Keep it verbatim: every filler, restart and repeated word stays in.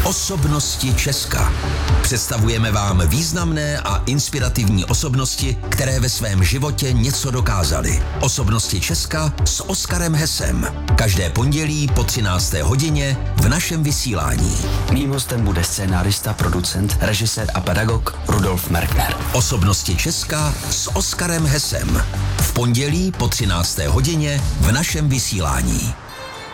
Osobnosti Česka. Představujeme vám významné a inspirativní osobnosti, které ve svém životě něco dokázaly. Osobnosti Česka s Oskarem Hesem. Každé pondělí po třinácté hodině v našem vysílání. Mým hostem bude scénárista, producent, režisér a pedagog Rudolf Merkner. Osobnosti Česka s Oskarem Hesem. V pondělí po třinácté hodině v našem vysílání.